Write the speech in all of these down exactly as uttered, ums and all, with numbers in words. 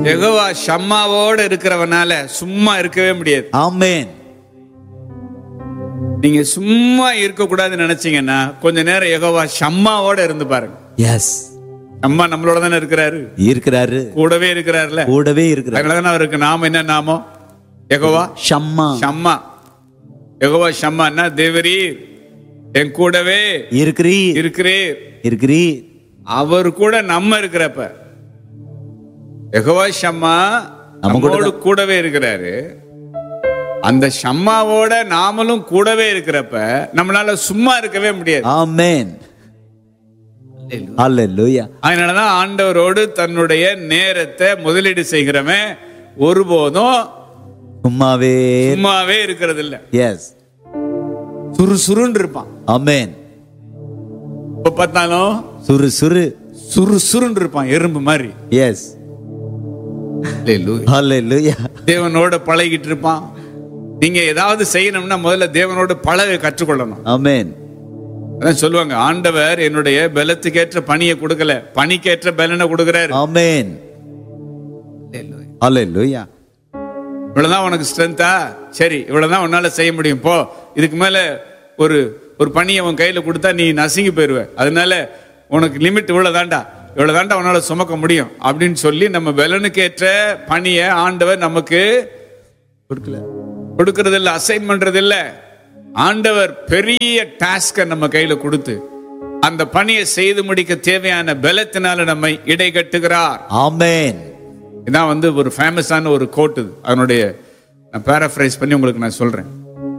யெகோவா ஷம்மாவோட இருக்கிறவனால சும்மா இருக்கவே முடியாது. ஆமென். நீங்க சும்மா இருக்க கூடாதுன்னு நினைச்சீங்கன்னா கொஞ்ச நேரம் யெகோவா ஷம்மாவோட இருந்து பாருங்க. எஸ், அம்மா நம்மளோட தானே இருக்கிறாரு, இருக்கிறாரு, கூடவே இருக்கிறாருல, கூடவே இருக்கிறாரு. அதனால அவருக்கு நாம என்ன நாமம்? யெகோவா ஷம்மா. ஷம்மா. யெகோவா ஷம்மான்னா தேவரீர் என் கூடவே இருக்கிறீர், இருக்கிறீர் இருக்கிறீர். அவர் கூட நம்ம இருக்கிறப்ப யெகோவா ஷம்மா நம்மோடு கூடவே இருக்கிறாரு. அந்த ஷம்மாவோட நாமளும் கூடவே இருக்கிறப்ப நம்மளால சும்மா இருக்கவே முடியாது. ஆமென். ஹல்லேலூயா. அதனாலதான் ஆண்டவரோடு தன்னுடைய நேரத்தை முதலீடு செய்கிறவன் ஒருபோதும் சும்மாவே சும்மாவே இருக்கிறது இல்ல. எஸ், சுறுசுறுன்னு இருப்பான். ஆமென். இப்ப பார்த்தாலும் சுறு சுறு சுறுசுறுன்னு இருப்பான், எறும்பு மாதிரி. எஸ், ஹல்லேலூயா. தேவனோட பழகிட்டு இருப்பான். நீங்க ஏதாவது செய்யணும்னா முதல்ல தேவனோட பழக கற்றுக்கொள்ளணும். ஆமென். அதான் சொல்லுவாங்க, ஆண்டவர் என்னுடைய பலத்துக்கேற்ற பணியை கொடுக்கல, பணிக்கேற்ற பலனை கொடுக்கிறாரு. ஆமென். ஹல்லேலூயா. இவ்வளவுதான் உனக்கு ஸ்ட்ரென்த்தா? சரி, இவ்வளவுதான் உன்னால செய்ய முடியும், போ. இதுக்கு மேல ஒரு ஒரு பணியை உன் கையில கொடுத்தா நீ நசுங்கி போயிருவ. அதனால உனக்கு லிமிட் இவ்வளவுதான்டா, இவ்வளவுதான்டா உன்னால சுமக்க முடியும் அப்படின்னு சொல்லி நம்ம பலனுக்கு ஏற்ற பணியை ஆண்டவர் நமக்கு கொடுக்கல, கொடுக்கறது இல்ல, அசைன் பண்றது இல்ல. ஆண்டவர் பெரிய டாஸ்க நம்ம கையில கொடுத்து அந்த பணியை செய்து முடிக்க தேவையான பலத்தினால நம்மை இடை கட்டுகிறார். ஆமென். இதான் வந்து ஒரு ஃபேமஸான ஒரு கோட். அதனுடைய நான் பேராஃப்ரைஸ் பண்ணி உங்களுக்கு நான் சொல்றேன்.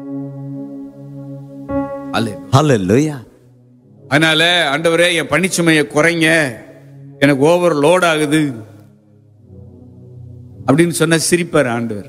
ஹல்லேலூயா. அதனால ஆண்டவரே என் பணிச்சுமையை குறைங்க, எனக்கு ஓவர் லோட் ஆகுது அப்படின்னு சொன்னா சிரிப்பார் ஆண்டவர்.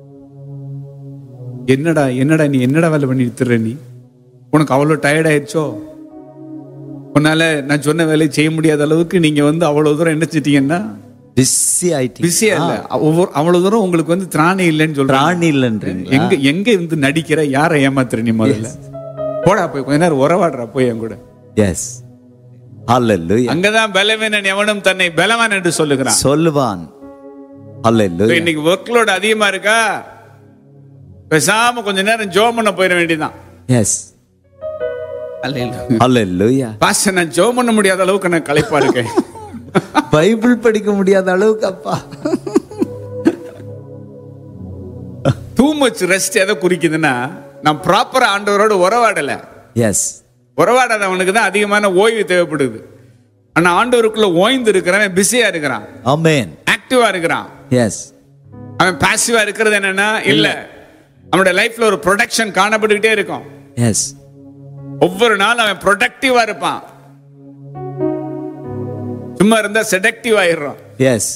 என்னடா என்னடா நீ என்னடா வேலை பண்ணிட்டு நீ, உனக்கு அவ்வளவு டயர்ட் ஆயிடுச்சோ, உன்னால நான் சொன்ன வேலையை செய்ய முடியாத அளவுக்கு நீங்க வந்து அவ்வளவு தூரம் என்ன செஞ்சீங்கன்னா பிஸி ஆயிட்டீங்க. பிஸியா இல்ல, ஒவ்வொரு அவ்வளவு தூரம் உங்களுக்கு வந்து திராணி இல்லைன்னு சொல்றாங்க. திராணி இல்லன்றீங்க. எங்க எங்க இருந்து நடிக்கிற, யாரை ஏமாத்துற நீ? முதல்ல போடா, போய் கொஞ்ச நேரம் உறவாடுறா போய் என் கூட. எஸ், ஹல்லேலூயா. அங்கதான் பலவீனன் எவனும் தன்னை பலவான் என்று சொல்லுகிறான், சொல்லுவான். ஹல்லேலூயா. இன்னைக்கு ஒர்க் லோட் அதிகமா இருக்கா, பேசாம கொஞ்ச நேரம் ஜெபம் பண்ண போயிட வேண்டியதான். எஸ், ஹல்லேலூயா. பாஸ்டர் நான் ஜெபம் பண்ண முடியாத அளவுக்கு நான் களைப்பா இருக்கேன், பைபிள் படிக்க முடியாத அளவுக்கு. அப்பா, டூ மச் ரெஸ்ட் எதை குறிக்குதுன்னா நான் ப்ராப்பரா ஆண்டவரோட உறவாடல. எஸ், உறவாடாதவனுக்கு தான் அதிகமான ஓய்வு தேவைப்படுது. ஆனா ஆண்டவருக்குள்ள ஓய்ந்து இருக்கிறவன் பிஸியா இருக்கிறான். ஆமென். ஆக்டிவா இருக்கிறான். எஸ், அவன் பாசிவா இருக்கிறது என்னன்னா இல்ல, அவனுடைய லைஃப்ல ஒரு ப்ரொடக்ஷன் காணப்பட்டுக்கிட்டே இருக்கும். எஸ், ஒவ்வொரு நாளும் அவன் ப்ரொடக்டிவா இருப்பான். சும்மா இருந்தா செடக்டிவ் ஆயிடுறான். எஸ்,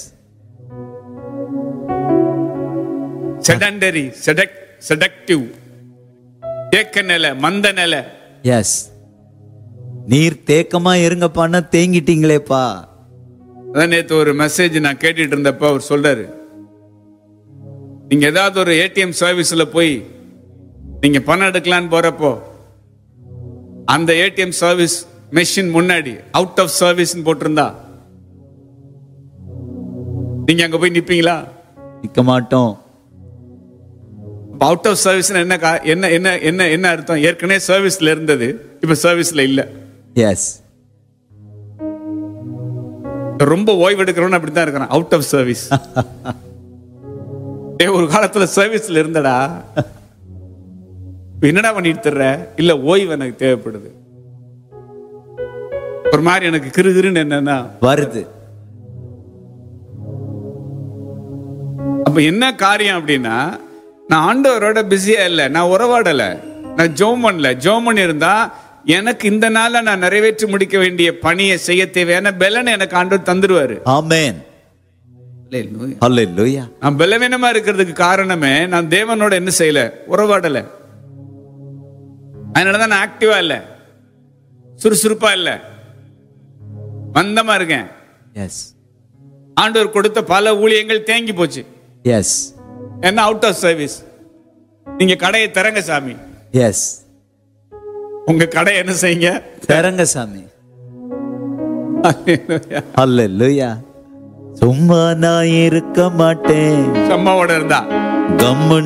செடண்டரி, செடக்டிவ், தேக்க நிலை, மந்த நிலை. எஸ், நீர் தேக்கமா இருங்கப்பான்னா தேங்கிட்டீங்களேப்பா. அதான் நேத்து ஒரு மெசேஜ் நான் கேட்டுட்டு இருந்தப்ப அவர் சொல்றாரு, நீங்க ஏதாவது ஒரு ஏடிஎம் சர்வீஸ்ல போய் நீங்க பணம் எடுக்கலான்னு போறப்போ அந்த ஏடிஎம் சர்வீஸ் மெஷின் முன்னாடி அவுட் ஆஃப் சர்வீஸ் போட்டிருந்தா நீங்க அங்க போய் நிப்பீங்களா? நிக்க மாட்டோம். அவுட் ஆஃப் சர்வீஸ் என்ன என்ன என்ன என்ன என்ன அர்த்தம்? ஏற்கனவே சர்வீஸ்ல இருந்தது, இப்ப சர்வீஸ்ல இல்ல. எஸ், ரொம்ப ஓய்வு எடுக்கிறவன் அப்படித்தான் இருக்கிறான், அவுட் ஆஃப் சர்வீஸ். ஒரு காலத்துல சர்வீஸ்ல இருந்தடா, என்னடா பண்ணிட்டு தர்ற? இல்ல, ஓய்வு எனக்கு தேவைப்படுது. ஒரு மாதிரி எனக்கு கிருகிருன்னு என்னன்னா வருது. அப்ப என்ன காரியம் அப்படின்னா, நான் ஆண்டவரோட பிஸியா இல்ல, நான் உறவாடல, நான் ஜெபம் பண்ணல. ஜெபம் பண்ணி இருந்தா எனக்கு இந்த நாள்ல நான் நிறைவேற்றி முடிக்க வேண்டிய பணியை செய்ய தேவையான பலனை எனக்கு ஆண்டவர் தந்துருவாரு. ஆமென். ஹல்லேலூயா. நான் பலவீனமா இருக்கிறதுக்கு காரணமே நான் தேவனோட என்ன செய்யல, உறவாடல. அதனாலதான் நான் ஆக்டிவா இல்ல, சுறுசுறுப்பா இல்ல, மந்தமா இருக்கேன். எஸ், ஆண்டவர் கொடுத்த பல ஊழியங்கள் தேங்கி போச்சு. எஸ், என்ன அவுட் ஆஃப் சர்வீஸ். நீங்க கடையை திறங்க சாமி. எஸ், உங்க கடை என்ன செய்யுங்க, திறங்க சாமி. ஹல்லேலூயா. சும்மா நான் இருக்க மாட்டேன். சும்மாவோட இருந்தா கம்மு